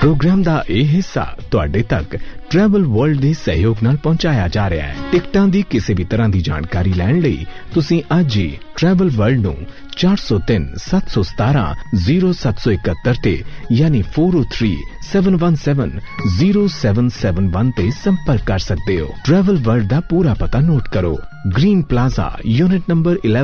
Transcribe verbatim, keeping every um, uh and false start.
Programme ਦਾ ਇਹ ਹਿੱਸਾ ਤੁਹਾਡੇ ਤੱਕ ਟਰੈਵਲ ਵਰਲਡ ਦੇ ਸਹਿਯੋਗ ਨਾਲ ਪਹੁੰਚਾਇਆ ਜਾ ਰਿਹਾ ਹੈ। ਟਿਕਟਾਂ ਦੀ ਕਿਸੇ ਵੀ ਤਰ੍ਹਾਂ ਦੀ ਜਾਣਕਾਰੀ ਲੈਣ ਲਈ ਤੁਸੀਂ ਅੱਜ ਹੀ ਟਰੈਵਲ ਵਰਲਡ ਨੂੰ ਚਾਰ ਸੌ ਤਿੰਨ ਸੱਤ ਸੌ ਸਤਾਰਾਂ ਜ਼ੀਰੋ ਸੱਤ ਸੌ ਇਕਹੱਤਰ ਤੇ ਯਾਨੀ ਚਾਰ ਸੌ ਤਿੰਨ ਸੱਤ ਸੌ ਸਤਾਰਾਂ ਜ਼ੀਰੋ ਸੱਤ ਸੱਤ ਇੱਕ ਤੇ ਸੰਪਰਕ ਕਰ ਸਕਦੇ ਹੋ। ਟਰੈਵਲ ਵਰਲਡ ਦਾ ਪੂਰਾ ਪਤਾ ਨੋਟ ਕਰੋ। Green plaza, unit number